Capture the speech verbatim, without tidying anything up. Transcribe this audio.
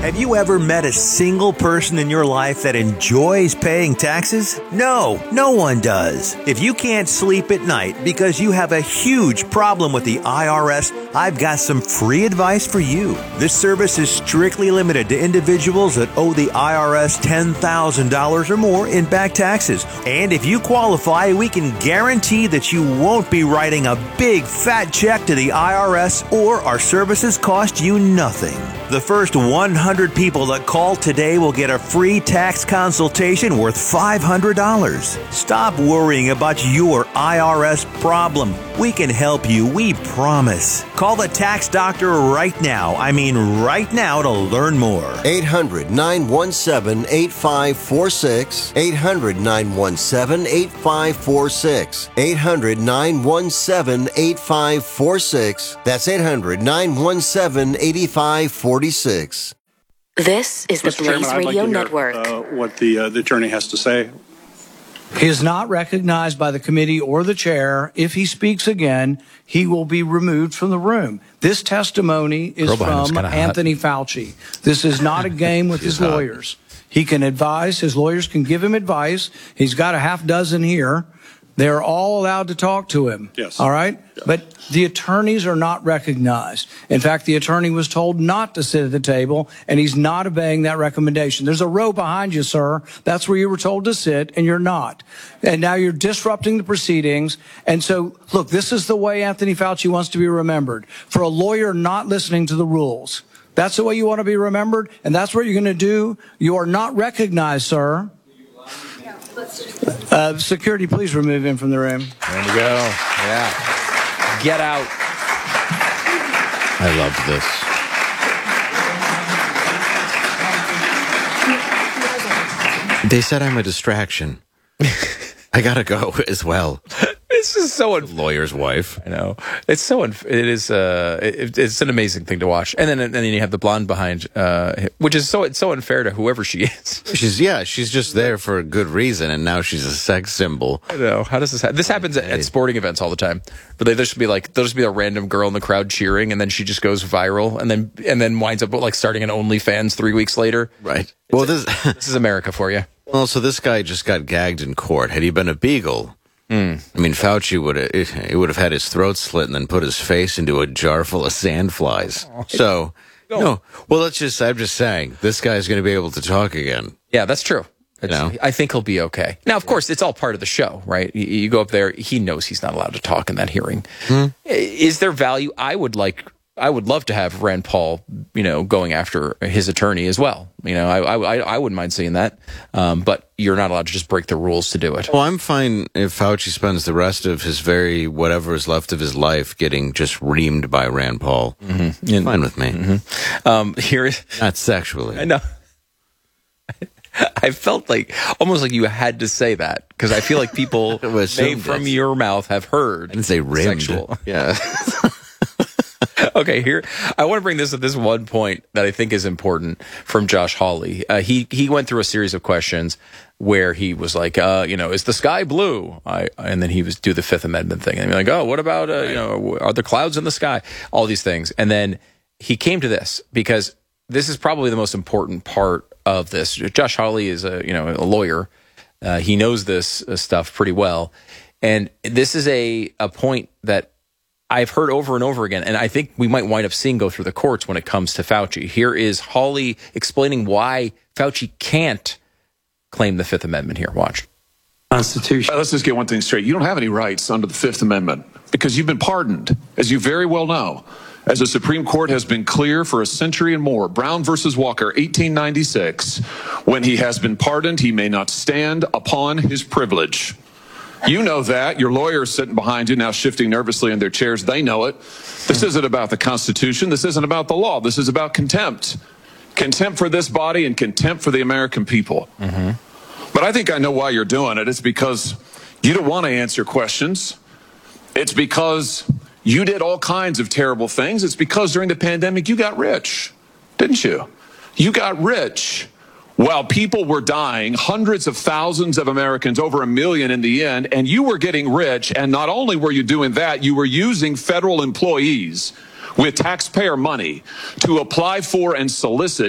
Have you ever met a single person in your life that enjoys paying taxes? No, no one does. If you can't sleep at night because you have a huge problem with the I R S, I've got some free advice for you. This service is strictly limited to individuals that owe the I R S ten thousand dollars or more in back taxes. And if you qualify, we can guarantee that you won't be writing a big fat check to the I R S, or our services cost you nothing. The first one hundred people that call today will get a free tax consultation worth five hundred dollars. Stop worrying about your I R S problem. We can help you, we promise. Call the tax doctor right now. I mean right now to learn more. eight hundred, nine one seven, eight five four six. eight hundred, nine one seven, eight five four six. eight hundred, nine one seven, eight five four six. That's eight hundred, nine one seven, eight five four six. This is the Mister Chairman, Blaze I'd like Radio to hear, Network. Uh, what the, uh, the attorney has to say. He is not recognized by the committee or the chair. If he speaks again, he will be removed from the room. This testimony is from Anthony Fauci. This is not a game with his hot. lawyers. He can advise. His lawyers can give him advice. He's got a half dozen here. They're all allowed to talk to him. Yes. All right? Yeah. But the attorneys are not recognized. In fact, the attorney was told not to sit at the table, and he's not obeying that recommendation. There's a row behind you, sir. That's where you were told to sit, and you're not. And now you're disrupting the proceedings. And so, look, this is the way Anthony Fauci wants to be remembered. For a lawyer not listening to the rules. That's the way you want to be remembered, and that's what you're going to do. You are not recognized, sir. Uh, security, please remove him from the room. There we go. Yeah. Get out. I love this. They said I'm a distraction. I gotta go as well. This is so unfair. Lawyer's wife. I know. It's so unf- it is uh it, it's an amazing thing to watch. And then and then you have the blonde behind uh which is so it's so unfair to whoever she is. She's yeah, she's just there for a good reason, and now she's a sex symbol. I know. How does this happen? This happens at, at sporting events all the time. But they, there should be like there'll just be a random girl in the crowd cheering, and then she just goes viral, and then and then winds up like starting an OnlyFans three weeks later. Right. It's well, a, this this is America for you. Well, so this guy just got gagged in court. Had he been a beagle, mm. I mean, Fauci would have he would have had his throat slit and then put his face into a jar full of sandflies. Oh, so, no. no. Well, let's just, I'm just saying, this guy's going to be able to talk again. Yeah, that's true. You know? I think he'll be okay. Now, of course, it's all part of the show, right? You, you go up there, he knows he's not allowed to talk in that hearing. Hmm. Is there value? I would like, I would love to have Rand Paul, you know, going after his attorney as well. You know, I I, I wouldn't mind seeing that, um, but you're not allowed to just break the rules to do it. Well, I'm fine if Fauci spends the rest of his very whatever is left of his life getting just reamed by Rand Paul. Mm-hmm. And, fine with me. Mm-hmm. Um, here is not sexually. I know. I felt like almost like you had to say that because I feel like people may from your mouth have heard. I didn't say rimmed. Sexual. Yeah. Okay, here I want to bring this at this one point that I think is important from Josh Hawley. Uh, he he went through a series of questions where he was like, uh, you know, is the sky blue? I and then he was do the Fifth Amendment thing, and he'd be like, oh, what about uh, you know, are there clouds in the sky? All these things, and then he came to this because this is probably the most important part of this. Josh Hawley is a you know a lawyer. Uh, he knows this uh, stuff pretty well, and this is a a point that I've heard over and over again, and I think we might wind up seeing go through the courts when it comes to Fauci. Here is Hawley explaining why Fauci can't claim the Fifth Amendment here. Watch. Constitution. Let's just get one thing straight. You don't have any rights under the Fifth Amendment because you've been pardoned, as you very well know. As the Supreme Court has been clear for a century and more, Brown versus Walker, eighteen ninety-six, when he has been pardoned, he may not stand upon his privilege. You know that. Your lawyers sitting behind you now shifting nervously in their chairs. They know it. This isn't about the Constitution. This isn't about the law. This is about contempt. Contempt for this body and contempt for the American people. Mm-hmm. But I think I know why you're doing it. It's because you don't want to answer questions. It's because you did all kinds of terrible things. It's because during the pandemic you got rich, didn't you? You got rich. While people were dying, hundreds of thousands of Americans, over a million in the end, and you were getting rich, and not only were you doing that, you were using federal employees with taxpayer money to apply for and solicit